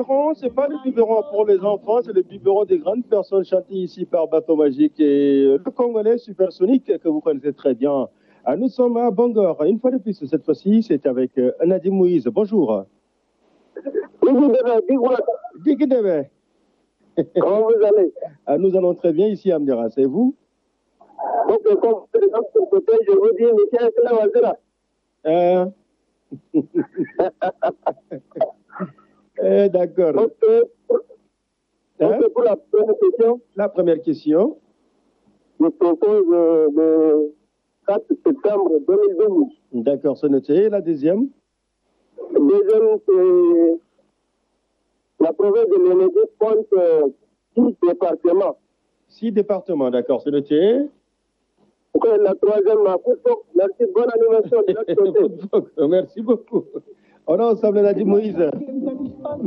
biberon, c'est pas le biberon pour les enfants, c'est le biberon des grandes personnes chanté ici par Bateau Magique et le Congolais Supersonique que vous connaissez très bien. Nous sommes à Bangor. Une fois de plus, cette fois-ci, c'est avec Nadim Moïse. Bonjour. Digidebe. Comment vous allez? Nous allons très bien ici à Amdiras. Et vous? Donc, comme je vous dis, Michel Wazira. D'accord. Donc, pour la première question. La première question. Je propose le 4 septembre 2012. D'accord, c'est noté. La deuxième? Deuxième, c'est la province de l'Énédie compte 6 départements. 6 départements, d'accord, c'est noté. La troisième, merci, bonne animation de notre côté. Merci beaucoup. On est ensemble, Nadim Moïse.